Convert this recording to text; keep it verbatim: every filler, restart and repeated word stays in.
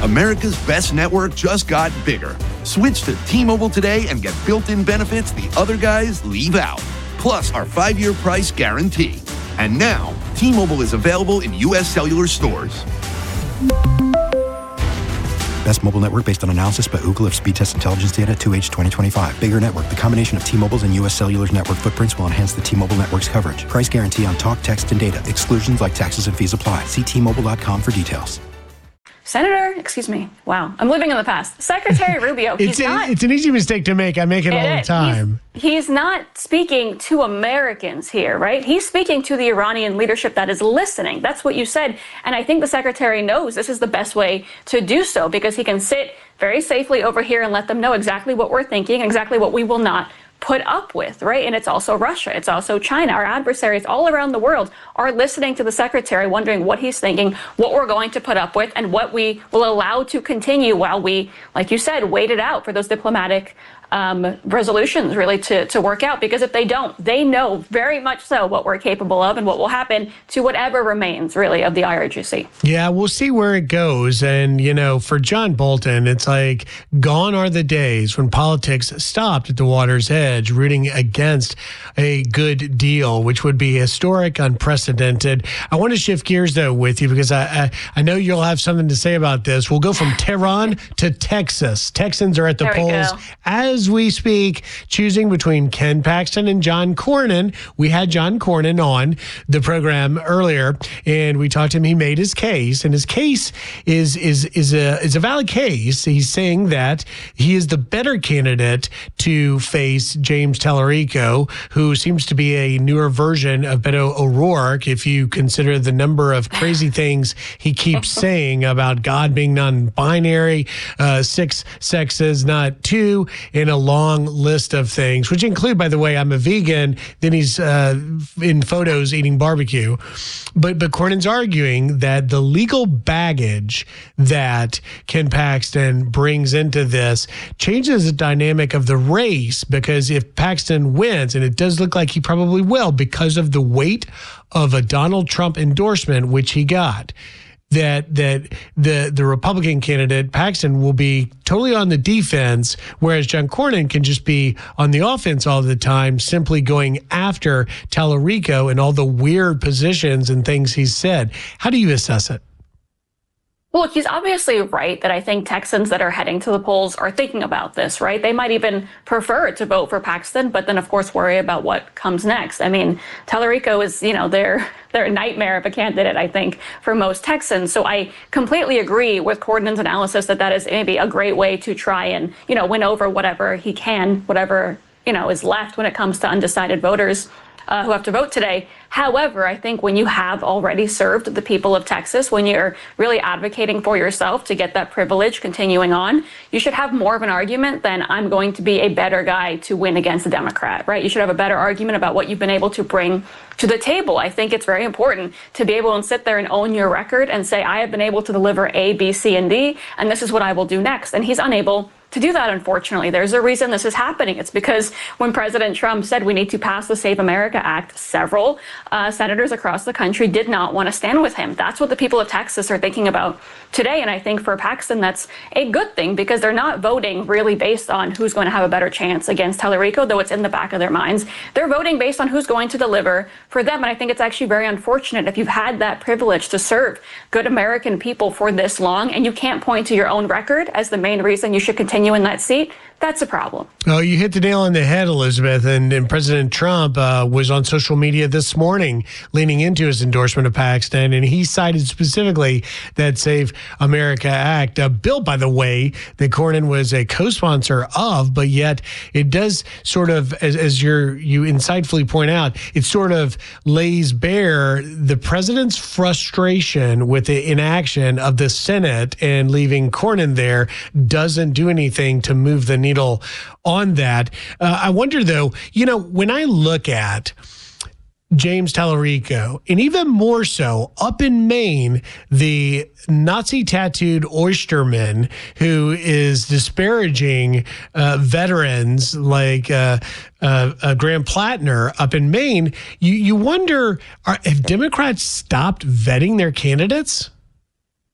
America's best network just got bigger. Switch to T-Mobile today and get built-in benefits the other guys leave out. Plus our five-year price guarantee. And now, T-Mobile is available in U S cellular stores. Best mobile network based on analysis by Ookla of speed test intelligence data two H twenty twenty-five. Bigger network. The combination of T-Mobile's and U S Cellular's network footprints will enhance the T-Mobile network's coverage. Price guarantee on talk, text, and data. Exclusions like taxes and fees apply. See T Mobile dot com for details. Senator, excuse me. Wow, I'm living in the past. Secretary Rubio. He's it's, a, not, it's an easy mistake to make. I make it, it all the time. He's, he's not speaking to Americans here, right? He's speaking to the Iranian leadership that is listening. That's what you said. And I think the secretary knows this is the best way to do so because he can sit very safely over here and let them know exactly what we're thinking, exactly what we will not put up with, right? And it's also Russia. It's also China. Our adversaries all around the world are listening to the secretary, wondering what he's thinking, what we're going to put up with, and what we will allow to continue while we, like you said, wait it out for those diplomatic um, resolutions really to, to work out. Because if they don't, they know very much so what we're capable of and what will happen to whatever remains really of the I R G C. Yeah, we'll see where it goes. And, you know, for John Bolton, it's like gone are the days when politics stopped at the water's edge, rooting against a good deal, which would be historic, unprecedented. I want to shift gears, though, with you because I, I, I know you'll have something to say about this. We'll go from Tehran to Texas. Texans are at the there polls as we speak, choosing between Ken Paxton and John Cornyn. We had John Cornyn on the program earlier, and we talked to him. He made his case, and his case is is is a is a valid case. He's saying that he is the better candidate to face James Tallarico, who seems to be a newer version of Beto O'Rourke, if you consider the number of crazy things he keeps saying about God being non-binary, uh, six sexes, not two, and a long list of things, which include, by the way, I'm a vegan. Then he's uh, in photos eating barbecue. But but Cornyn's arguing that the legal baggage that Ken Paxton brings into this changes the dynamic of the race, because if Paxton wins, and it does look like he probably will because of the weight of a Donald Trump endorsement, which he got, that that the the Republican candidate, Paxton, will be totally on the defense, whereas John Cornyn can just be on the offense all the time, simply going after Tallarico and all the weird positions and things he's said. How do you assess it? Well, he's obviously right that I think Texans that are heading to the polls are thinking about this, right? They might even prefer to vote for Paxton, but then, of course, worry about what comes next. I mean, Tallarico is, you know, their, their nightmare of a candidate, I think, for most Texans. So I completely agree with Cornyn's analysis that that is maybe a great way to try and, you know, win over whatever he can, whatever, you know, is left when it comes to undecided voters uh, who have to vote today. However, I think when you have already served the people of Texas, when you're really advocating for yourself to get that privilege continuing on, you should have more of an argument than I'm going to be a better guy to win against a Democrat, right? You should have a better argument about what you've been able to bring to the table. I think it's very important to be able to sit there and own your record and say, I have been able to deliver A, B, C, and D, and this is what I will do next. And he's unable to do that, unfortunately. There's a reason this is happening. It's because when President Trump said we need to pass the Save America Act, several uh, senators across the country did not want to stand with him. That's what the people of Texas are thinking about today. And I think for Paxton, that's a good thing because they're not voting really based on who's going to have a better chance against Tallarico, though it's in the back of their minds. They're voting based on who's going to deliver for them. And I think it's actually very unfortunate if you've had that privilege to serve good American people for this long and you can't point to your own record as the main reason you should continue in that seat. That's a problem. Oh, you hit the nail on the head, Elizabeth. And, and President Trump uh, was on social media this morning leaning into his endorsement of Paxton, and he cited specifically that Save America Act, a bill, by the way, that Cornyn was a co-sponsor of, but yet it does sort of, as, as you're, you insightfully point out, it sort of lays bare the president's frustration with the inaction of the Senate, and leaving Cornyn there doesn't do anything to move the needle on that. Uh, I wonder, though, you know, when I look at James Tallarico, and even more so up in Maine, the Nazi tattooed oysterman who is disparaging uh, veterans like uh, uh, uh, Graham Plattner up in Maine, you, you wonder, are, have Democrats stopped vetting their candidates?